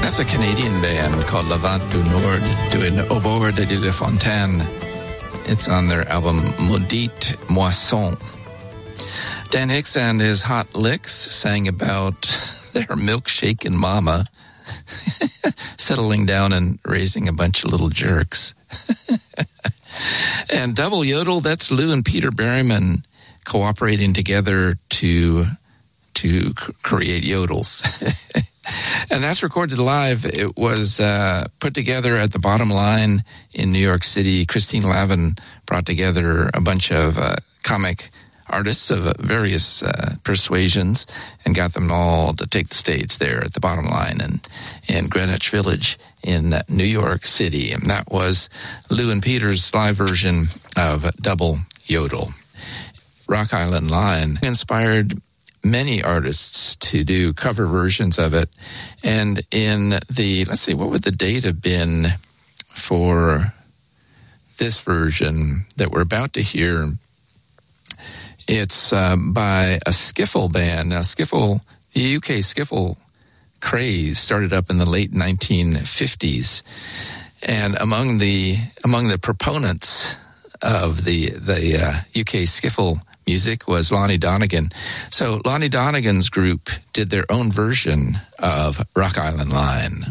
That's a Canadian band called Levant du Nord doing Au bord de l'île Fontaine. It's on their album Maudite Moisson. Dan Hicks and his Hot Licks sang about their milkshake and mama settling down and raising a bunch of little jerks. And Double Yodel, that's Lou and Peter Berryman cooperating together to create yodels. And that's recorded live. It was put together at the Bottom Line in New York City. Christine Lavin brought together a bunch of comic artists of various persuasions and got them all to take the stage there at the Bottom Line and in Greenwich Village in New York City. And that was Lou and Peter's live version of Double Yodel. Rock Island Line inspired many artists to do cover versions of it. And in the, let's see, what would the date have been for this version that we're about to hear? It's by a skiffle band. Now, skiffle, the UK skiffle craze started up in the late 1950s. And among the proponents of the UK skiffle music was Lonnie Donegan. So Lonnie Donegan's group did their own version of Rock Island Line.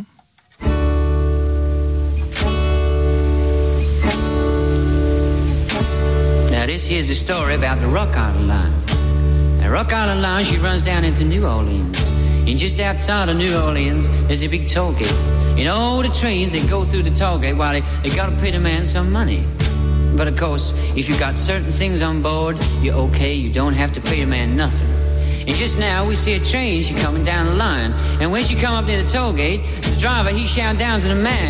Now this here's a story about the Rock Island Line. Now Rock Island Line, she runs down into New Orleans. And just outside of New Orleans, there's a big toll gate. And all the trains, they go through the toll gate while they gotta pay the man some money. But of course, if you got certain things on board, you're okay, you don't have to pay the man nothing. And just now we see a train, she coming down the line. And when she come up near the toll gate, the driver, he shout down to the man,